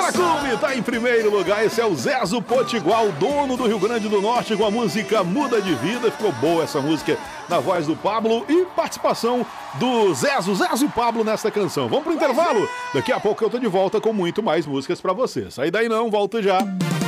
Clube tá em primeiro lugar. Esse é o Zezo Potiguar, o dono do Rio Grande do Norte, com a música Muda de Vida. Ficou boa essa música na voz do Pablo e participação do Zezo e Pablo nessa canção. Vamos pro intervalo? Daqui a pouco eu tô de volta com muito mais músicas pra você. Sai daí não, volto já.